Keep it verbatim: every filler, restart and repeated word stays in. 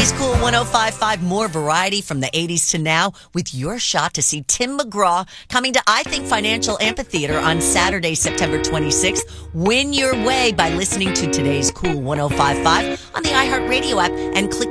today's Cool one oh five point five, more variety from the eighties to now with your shot to see Tim McGraw coming to I Think Financial Amphitheater on Saturday, September twenty-sixth. Win your way by listening to today's Cool one oh five point five on the iHeartRadio app and click